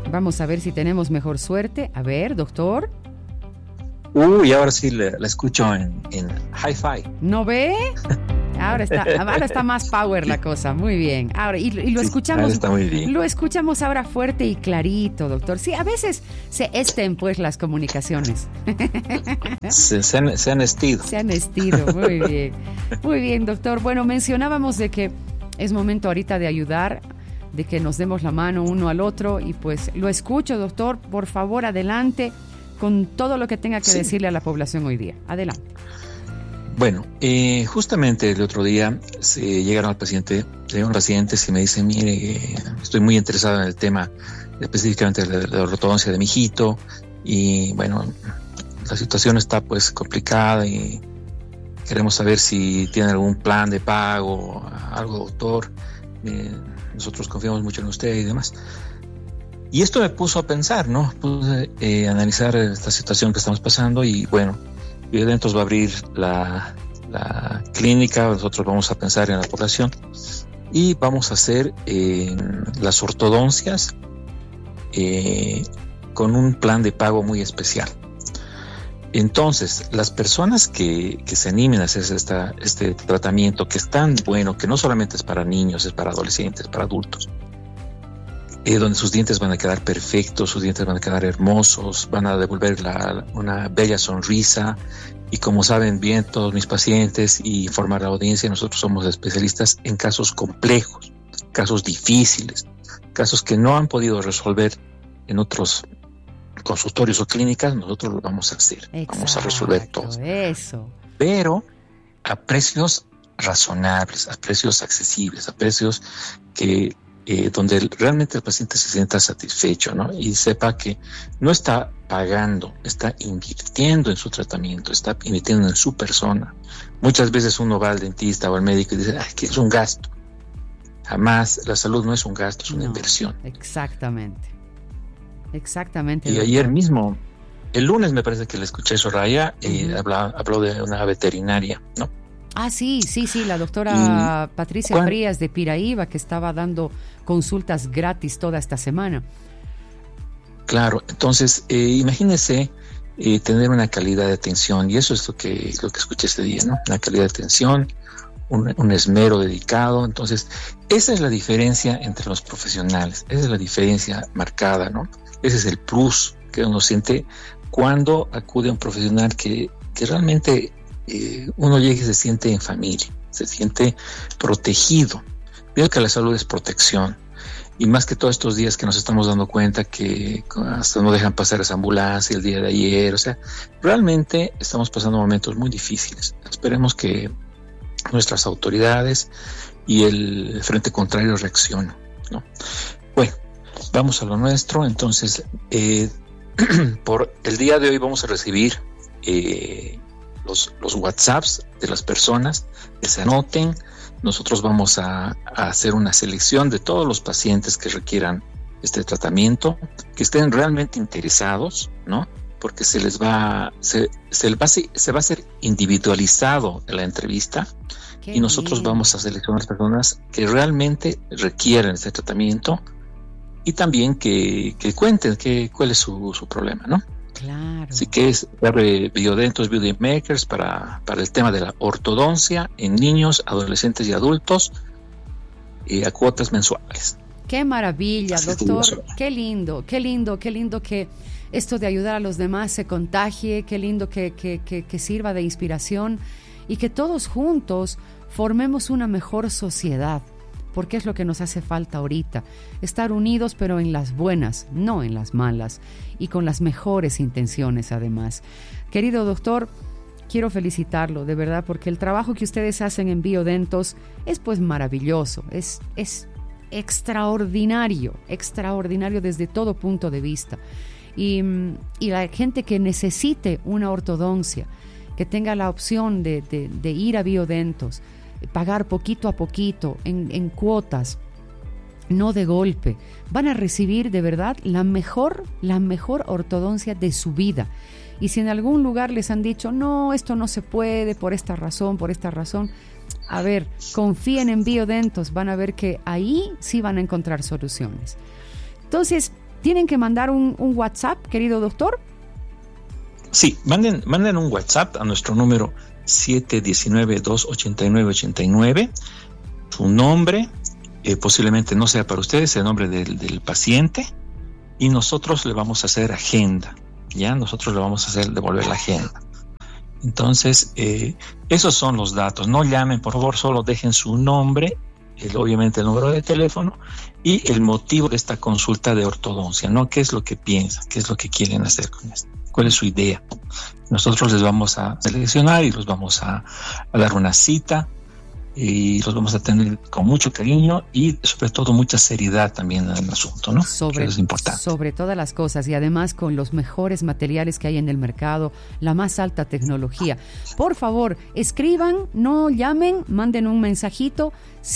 Vamos a ver si tenemos mejor suerte. A ver, doctor. Y ahora sí la escucho en hi-fi. ¿No ve? Ahora está más power la cosa, muy bien. Ahora, y lo escuchamos. Ahora está muy bien. Lo escuchamos ahora fuerte y clarito, doctor. Sí, a veces se estén pues las comunicaciones. Se han estido. Se han estido, muy bien. Muy bien, doctor. Bueno, mencionábamos de que es momento ahorita de ayudar, de que nos demos la mano uno al otro, y pues lo escucho, doctor. Por favor, adelante con todo lo que tenga que decirle a la población hoy día. Adelante. Bueno, justamente el otro día llegaron pacientes y me dicen, mire, estoy muy interesado en el tema específicamente de la ortodoncia de mi hijito, y bueno, la situación está pues complicada y queremos saber si tienen algún plan de pago, algo, doctor. Nosotros confiamos mucho en usted y demás. Y esto me puso a pensar, ¿no? Puse a analizar esta situación que estamos pasando, y bueno, Biodentos va a abrir la clínica. Nosotros vamos a pensar en la población y vamos a hacer las ortodoncias con un plan de pago muy especial. Entonces, las personas que se animen a hacer este tratamiento, que es tan bueno, que no solamente es para niños, es para adolescentes, para adultos, donde sus dientes van a quedar perfectos, sus dientes van a quedar hermosos, van a devolver una bella sonrisa. Y como saben bien todos mis pacientes y informar a la audiencia, nosotros somos especialistas en casos complejos, casos difíciles, casos que no han podido resolver en otros consultorios o clínicas. Nosotros lo vamos a hacer. Exacto, vamos a resolver todo. Eso. Pero a precios razonables, a precios accesibles, a precios que donde realmente el paciente se sienta satisfecho, ¿no? Y sepa que no está pagando, está invirtiendo en su tratamiento, está invirtiendo en su persona. Muchas veces uno va al dentista o al médico y dice, que es un gasto. Jamás, la salud no es un gasto, es una inversión. Exactamente. Y ayer mismo, el lunes me parece que le escuché a Soraya, habló de una veterinaria, ¿no? Ah, sí, la doctora Patricia Frías de Piraíba, que estaba dando consultas gratis toda esta semana. Claro, entonces imagínese tener una calidad de atención, y eso es lo que escuché ese día, ¿no? Una calidad de atención, un esmero dedicado. Entonces, esa es la diferencia entre los profesionales, esa es la diferencia marcada, ¿no? Ese es el plus que uno siente cuando acude a un profesional que realmente uno llega y se siente en familia, se siente protegido. Veo que la salud es protección, y más que todos estos días que nos estamos dando cuenta que hasta no dejan pasar esa ambulancia el día de ayer. O sea, realmente estamos pasando momentos muy difíciles. Esperemos que nuestras autoridades y el frente contrario reaccionen, ¿no? Bueno, vamos a lo nuestro. Entonces, por el día de hoy vamos a recibir los WhatsApps de las personas que se anoten. Nosotros vamos a hacer una selección de todos los pacientes que requieran este tratamiento, que estén realmente interesados, ¿no? Porque se va a hacer individualizado la entrevista. Qué y nosotros bien. Vamos a seleccionar personas que realmente requieren este tratamiento, y también que cuenten cuál es su problema, ¿no? Claro. Así que es Biodentos Biomakers para el tema de la ortodoncia en niños, adolescentes y adultos, a cuotas mensuales. Qué maravilla, así, doctor. Qué lindo que esto de ayudar a los demás se contagie. Qué lindo que sirva de inspiración, y que todos juntos formemos una mejor sociedad, porque es lo que nos hace falta ahorita, estar unidos, pero en las buenas, no en las malas, y con las mejores intenciones además. Querido doctor, quiero felicitarlo de verdad, porque el trabajo que ustedes hacen en Biodentos es pues maravilloso, es extraordinario desde todo punto de vista. Y la gente que necesite una ortodoncia, que tenga la opción de ir a Biodentos, pagar poquito a poquito, en cuotas, no de golpe, van a recibir de verdad la mejor ortodoncia de su vida. Y si en algún lugar les han dicho, no, esto no se puede por esta razón, a ver, confíen en Biodentos, van a ver que ahí sí van a encontrar soluciones. Entonces, ¿Tienen que mandar un WhatsApp, querido doctor? Sí, manden un WhatsApp a nuestro número 719-289-89, su nombre, posiblemente no sea para ustedes, el nombre del paciente, y nosotros le vamos a hacer agenda, ¿ya? Nosotros le vamos a hacer devolver la agenda. Entonces, esos son los datos. No llamen, por favor, solo dejen su nombre, obviamente el número de teléfono y el motivo de esta consulta de ortodoncia, ¿no? ¿Qué es lo que piensan? ¿Qué es lo que quieren hacer con esto? ¿Cuál es su idea? Nosotros les vamos a seleccionar y los vamos a dar una cita y los vamos a tener con mucho cariño y sobre todo mucha seriedad también en el asunto, ¿no? Eso es importante. Sobre todas las cosas, y además con los mejores materiales que hay en el mercado, la más alta tecnología. Por favor, escriban, no llamen, manden un mensajito,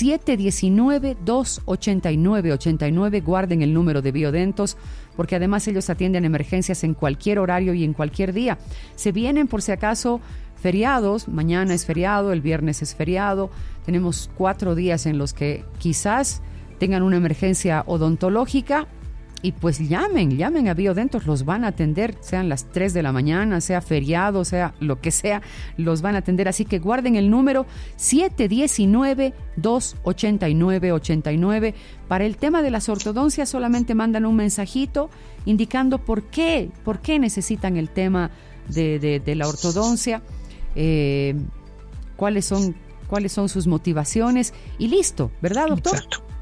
719-289-89, guarden el número de Biodentos, porque además ellos atienden emergencias en cualquier horario y en cualquier día. Se vienen por si acaso feriados, mañana es feriado, el viernes es feriado, tenemos 4 días en los que quizás tengan una emergencia odontológica y pues llamen a Biodentos, los van a atender, sean las 3 de la mañana, sea feriado, sea lo que sea, los van a atender, así que guarden el número 719-289-89. Para el tema de las ortodoncias solamente mandan un mensajito indicando por qué necesitan el tema de la ortodoncia, cuáles son sus motivaciones y listo, ¿verdad, doctor?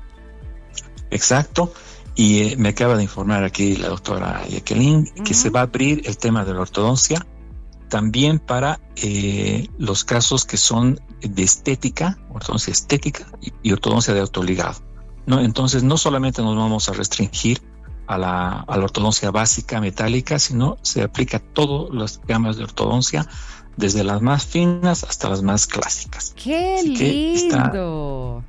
Exacto. Y me acaba de informar aquí la doctora Jacqueline que se va a abrir el tema de la ortodoncia también para los casos que son de estética, ortodoncia estética y ortodoncia de autoligado, ¿no? Entonces no solamente nos vamos a restringir a la ortodoncia básica metálica, sino se aplica a todas las gamas de ortodoncia, desde las más finas hasta las más clásicas. ¡Qué lindo!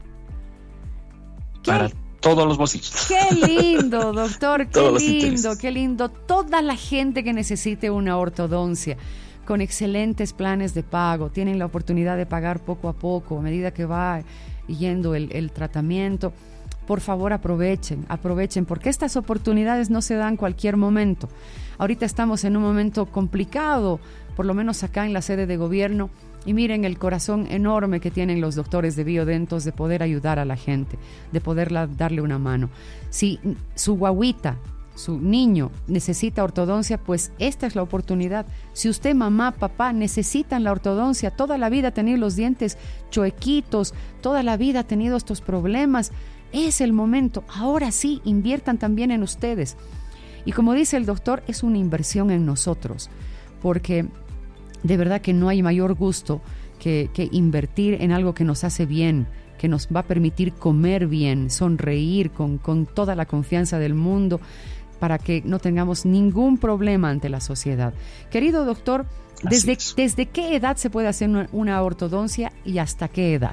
Para todos los bolsillos. ¡Qué lindo, doctor! ¡Qué lindo! Toda la gente que necesite una ortodoncia, con excelentes planes de pago, tienen la oportunidad de pagar poco a poco, a medida que va yendo el tratamiento. Por favor, aprovechen, porque estas oportunidades no se dan en cualquier momento. Ahorita estamos en un momento complicado, por lo menos acá en la sede de gobierno, y miren el corazón enorme que tienen los doctores de Biodentos de poder ayudar a la gente, de poder darle una mano. Si su guaguita, su niño necesita ortodoncia, pues esta es la oportunidad. Si usted, mamá, papá, necesitan la ortodoncia, toda la vida ha tenido los dientes chuequitos, toda la vida ha tenido estos problemas, es el momento. Ahora sí, inviertan también en ustedes. Y como dice el doctor, es una inversión en nosotros, porque de verdad que no hay mayor gusto que invertir en algo que nos hace bien, que nos va a permitir comer bien, sonreír con toda la confianza del mundo, para que no tengamos ningún problema ante la sociedad. Querido doctor, ¿desde qué edad se puede hacer una ortodoncia y hasta qué edad?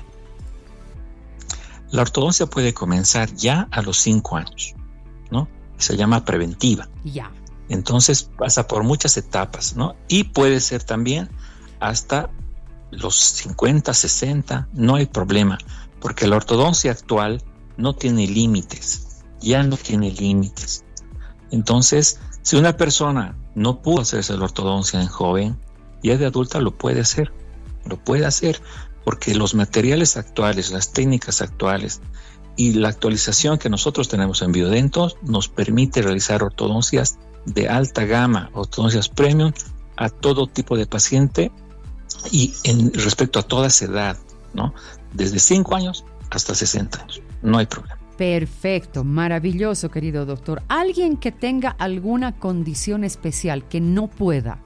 La ortodoncia puede comenzar ya a los 5 años, ¿no? Se llama preventiva. Ya. Entonces pasa por muchas etapas, ¿no? Y puede ser también hasta los 50, 60, no hay problema, porque la ortodoncia actual no tiene límites, ya no tiene límites. Entonces, si una persona no pudo hacerse la ortodoncia en joven, ya de adulta lo puede hacer, porque los materiales actuales, las técnicas actuales y la actualización que nosotros tenemos en Biodentos nos permite realizar ortodoncias de alta gama, ortodoncias premium a todo tipo de paciente y respecto a toda esa edad, ¿no? Desde 5 años hasta 60 años, no hay problema. Perfecto, maravilloso, querido doctor. ¿Alguien que tenga alguna condición especial que no pueda?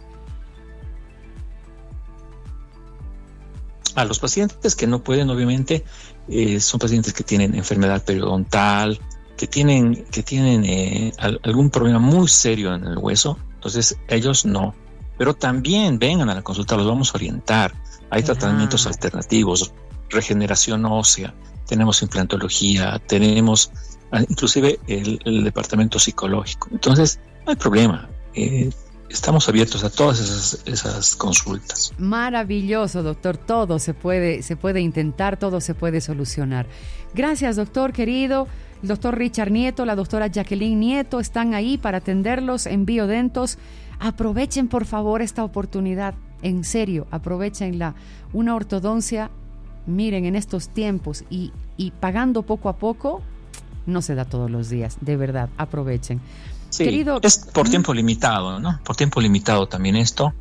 A los pacientes que no pueden, obviamente, son pacientes que tienen enfermedad periodontal, que tienen algún problema muy serio en el hueso, entonces ellos no. Pero también vengan a la consulta, los vamos a orientar. Hay tratamientos alternativos, regeneración ósea, tenemos implantología, tenemos inclusive el departamento psicológico. Entonces, no hay problema. Estamos abiertos a todas esas consultas. Maravilloso, doctor. Todo se puede intentar, todo se puede solucionar. Gracias, doctor querido. El doctor Richard Nieto, la doctora Jacqueline Nieto están ahí para atenderlos en Biodentos. Aprovechen por favor esta oportunidad, en serio, aprovechenla. Una ortodoncia, miren, en estos tiempos y pagando poco a poco, no se da todos los días, de verdad, aprovechen. Sí, Querido, es por tiempo limitado, ¿no? Por tiempo limitado también esto.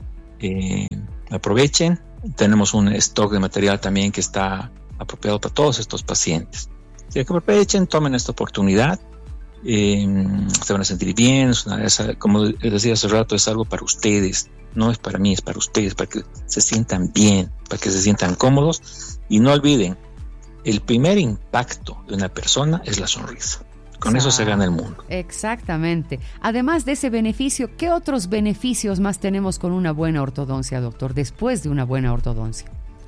Aprovechen. Tenemos un stock de material también que está apropiado para todos estos pacientes. Así que aprovechen, tomen esta oportunidad. Se van a sentir bien. Como decía hace rato, es algo para ustedes. No es para mí, es para ustedes, para que se sientan bien, para que se sientan cómodos. Y no olviden, el primer impacto de una persona es la sonrisa. Con eso se gana el mundo. Exactamente. Además de ese beneficio, ¿qué otros beneficios más tenemos con una buena ortodoncia, doctor, después de una buena ortodoncia?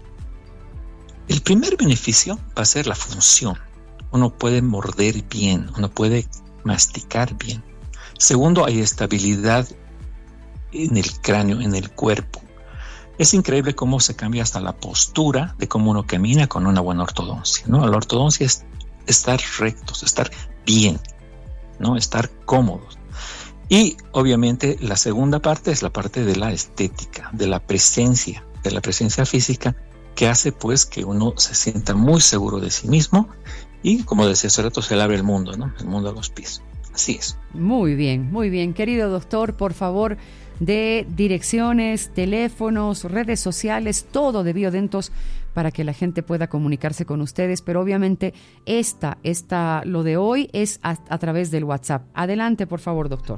El primer beneficio va a ser la función. Uno puede morder bien, uno puede masticar bien. Segundo, hay estabilidad en el cráneo, en el cuerpo. Es increíble cómo se cambia hasta la postura de cómo uno camina con una buena ortodoncia, ¿no? La ortodoncia es estar rectos, estar bien, ¿no? Estar cómodos. Y obviamente la segunda parte es la parte de la estética, de la presencia física, que hace pues que uno se sienta muy seguro de sí mismo y, como decía hace rato, se le abre el mundo, ¿no? El mundo a los pies. Así es. Muy bien, muy bien. Querido doctor, por favor, de direcciones, teléfonos, redes sociales, todo de Biodentos para que la gente pueda comunicarse con ustedes, pero obviamente lo de hoy es a través del WhatsApp. Adelante, por favor, doctor.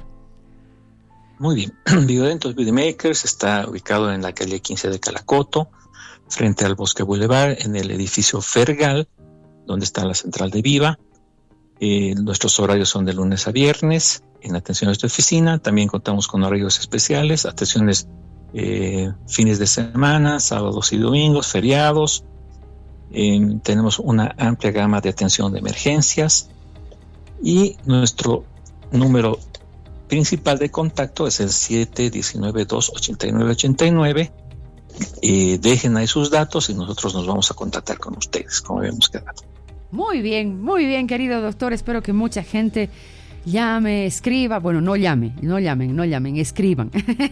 Muy bien. Biodentos Beautymakers está ubicado en la calle 15 de Calacoto, frente al Bosque Boulevard, en el edificio Fergal, donde está la central de Viva. Nuestros horarios son de lunes a viernes en atenciones de oficina. También contamos con horarios especiales, atenciones fines de semana, sábados y domingos, feriados. Tenemos una amplia gama de atención de emergencias y nuestro número principal de contacto es el 719-289-89. Dejen ahí sus datos y nosotros nos vamos a contactar con ustedes, como habíamos quedado. Muy bien, querido doctor. Espero que mucha gente llame, escriba. Bueno, no llamen, escriban.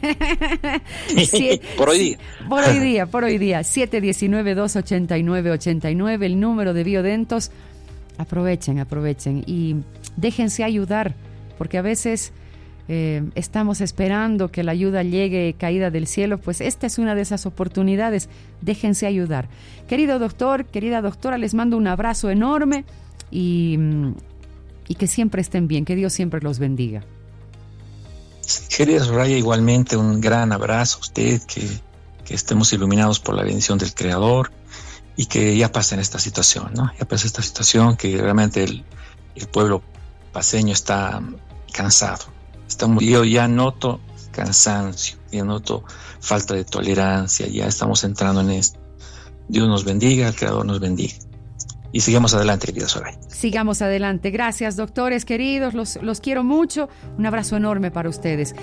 Por hoy día. Por hoy día. 719-289-89, el número de Biodentos. Aprovechen y déjense ayudar, porque a veces estamos esperando que la ayuda llegue caída del cielo. Pues esta es una de esas oportunidades. Déjense ayudar. Querido doctor, querida doctora, les mando un abrazo enorme y que siempre estén bien, que Dios siempre los bendiga. Querida Soraya, igualmente un gran abrazo a usted, que estemos iluminados por la bendición del Creador y que ya pasen esta situación, ¿no? Ya pase esta situación, que realmente el pueblo paceño está cansado. Yo ya noto cansancio, ya noto falta de tolerancia, ya estamos entrando en esto. Dios nos bendiga, el Creador nos bendiga. Y sigamos adelante, querida Soraya. Sigamos adelante. Gracias, doctores queridos. Los quiero mucho. Un abrazo enorme para ustedes.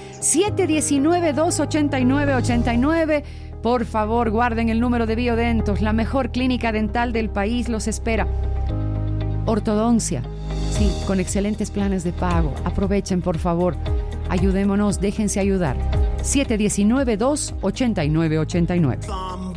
719-289-89. Por favor, guarden el número de Biodentos. La mejor clínica dental del país los espera. Ortodoncia. Sí, con excelentes planes de pago. Aprovechen, por favor. Ayudémonos, déjense ayudar. 719-289-89.